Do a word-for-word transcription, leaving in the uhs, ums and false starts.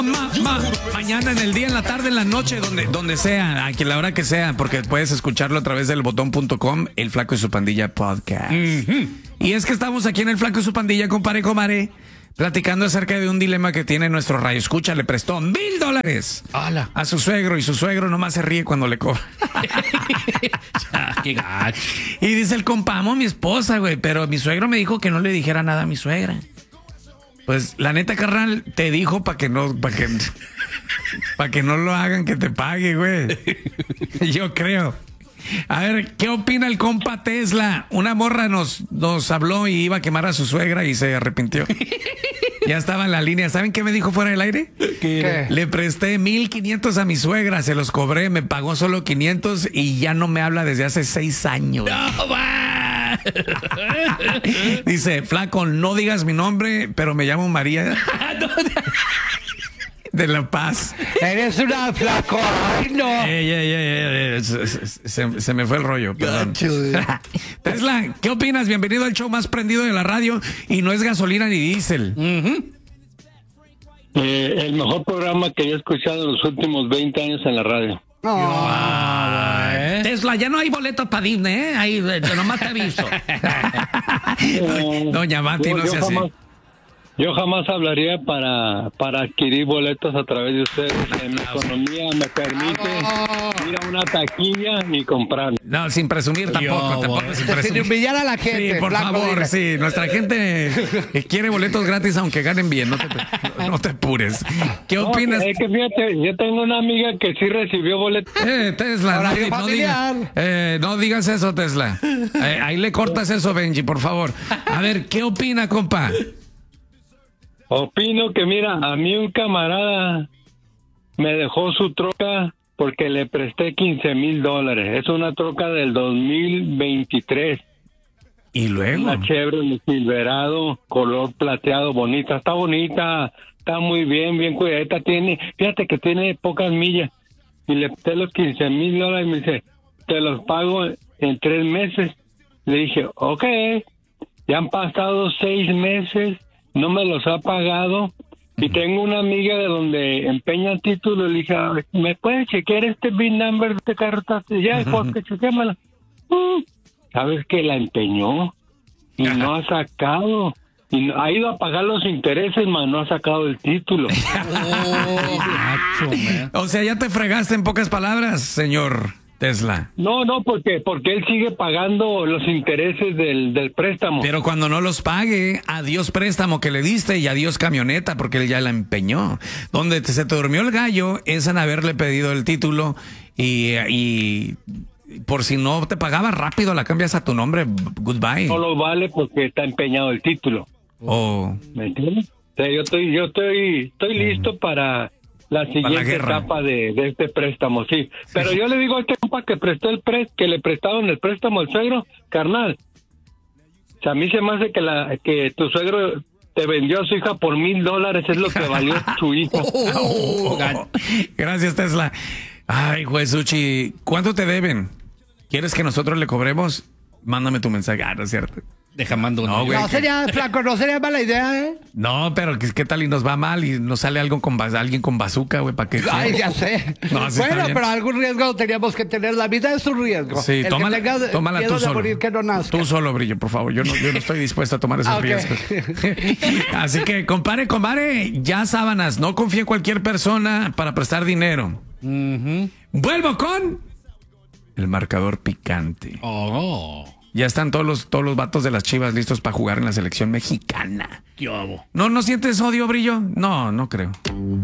Ma, ma, mañana, en el día, en la tarde, en la noche, donde, donde sea, a que la hora que sea, porque puedes escucharlo a través del botón punto com, El Flaco y su Pandilla Podcast. Uh-huh. Y es que estamos aquí en El Flaco y su Pandilla, compadre, comadre, platicando acerca de un dilema que tiene nuestro radio escucha. Le prestó mil dólares ¡Hala! A su suegro, y su suegro nomás se ríe cuando le cobra. Qué gacho. Y dice el compa, amo a mi esposa, güey, pero mi suegro me dijo que no le dijera nada a mi suegra. Pues la neta, carnal, te dijo para que no, para que, para que no lo hagan, que te pague, güey. Yo creo. A ver, ¿qué opina el compa Tesla? Una morra nos, nos habló y iba a quemar a su suegra y se arrepintió. Ya estaba en la línea. ¿Saben qué me dijo fuera del aire? ¿Qué? Le presté mil quinientos a mi suegra, se los cobré, me pagó solo quinientos y ya no me habla desde hace seis años. ¡No, va! Dice, flaco, no digas mi nombre, pero me llamo María de La Paz. Eres una flaco. Ay, no. Ey, ey, ey, ey, se, se, se me fue el rollo, perdón. Tesla, ¿qué opinas? Bienvenido al show más prendido de la radio y no es gasolina ni diésel. Uh-huh. Eh, el mejor programa que yo he escuchado en los últimos veinte años en la radio. Oh, ¿eh? Tesla, ya no hay boletos para Disney, ¿eh? Ahí, nomás te aviso. Doña Mati, no sea así. Yo jamás hablaría para, para adquirir boletos a través de ustedes. En mi economía me permite ir a una taquilla y comprar. No, sin presumir tampoco. Yo, tampoco sin, presumir. sin humillar a la gente. Sí, por flaco, favor, dile. sí. Nuestra gente quiere boletos gratis aunque ganen bien. No te, no, no te apures. ¿Qué No, opinas? Es que fíjate, yo tengo una amiga que sí recibió boletos. Eh, Tesla, no, no, digas, eh, no digas eso, Tesla. Eh, ahí le cortas eso, Benji, por favor. A ver, ¿qué opina, compa? Opino que, mira, a mí un camarada me dejó su troca porque le presté quince mil dólares. Es una troca del dos mil veintitrés. ¿Y luego? Una Chevrolet Silverado, color plateado, bonita. Está bonita, está muy bien, bien cuidadita. Tiene, fíjate que tiene pocas millas. Y le presté los quince mil dólares y me dice, te los pago en tres meses. Le dije, ok. Ya han pasado seis meses. No me los ha pagado y tengo una amiga de donde empeña el título. Le dije, ¿me puedes chequear este V I N number de este carro? Ya, porque chequémala. Uh, ¿Sabes que la empeñó? Y no ha sacado. Y no, ha ido a pagar los intereses, mas no ha sacado el título. Oh, macho, o sea, ya te fregaste en pocas palabras, señor Tesla. No, no, porque porque él sigue pagando los intereses del, del préstamo. Pero cuando no los pague, adiós préstamo que le diste y adiós camioneta, porque él ya la empeñó. Donde te, se te durmió el gallo es en haberle pedido el título y, y por si no te pagaba rápido, la cambias a tu nombre. Goodbye. No lo vale porque está empeñado el título. Oh. ¿Me entiendes? O sea, yo estoy, yo estoy, estoy listo para la siguiente la etapa de, de este préstamo, sí. Pero yo le digo a este compa que prestó el pres, que le prestaron el préstamo al suegro, carnal. O sea, a mí se me hace que la, que tu suegro te vendió a su hija por mil dólares, es lo que valió su hija. Oh, gracias, Tesla. Ay, Juesuchi, ¿cuánto te deben? ¿Quieres que nosotros le cobremos? Mándame tu mensaje. Ah, no es cierto. Deja mando. No, güey. No sería, flaco, no sería mala idea, ¿eh? No, pero ¿qué, qué tal y nos va mal y nos sale algo con alguien con bazooka, güey? ¿Para qué? Ay, ya sé. No, así bueno, está bien. pero algún riesgo teníamos que tener. La vida es un riesgo. Sí, El tómala, que tenga tómala miedo tú de solo. morir, que no nazca. Tú solo, Brillo, por favor. Yo no, yo no estoy dispuesto a tomar esos Okay. riesgos. Así que, compare, compare, ya sábanas. No confíe en cualquier persona para prestar dinero. Uh-huh. Vuelvo con el marcador picante. Oh. Ya están todos los, todos los vatos de las Chivas listos para jugar en la selección mexicana. ¿Qué hago? ¿No, no sientes odio, Brillo? No, no creo.